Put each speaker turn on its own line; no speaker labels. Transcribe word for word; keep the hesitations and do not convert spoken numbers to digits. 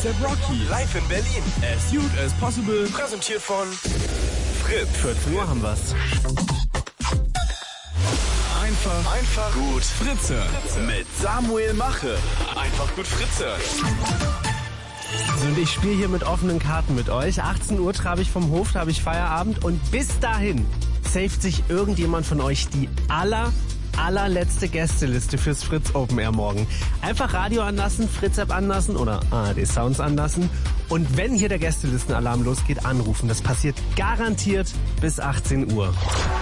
A$ep Rocky.
Live in Berlin.
As Cute as Possible.
Präsentiert von Fritz.
vierzehn Uhr haben wir's.
Einfach,
Einfach gut
Fritze.
Fritze. Mit Samuel Mache. Einfach gut Fritze.
So, und ich spiele hier mit offenen Karten mit euch. achtzehn Uhr trabe ich vom Hof, da habe ich Feierabend. Und bis dahin saved sich irgendjemand von euch die aller, allerletzte Gästeliste fürs Fritz Open Air morgen. Einfach Radio anlassen, Fritz-App anlassen oder A R D Sounds anlassen. Und wenn hier der Gästelistenalarm losgeht, anrufen. Das passiert garantiert bis achtzehn Uhr.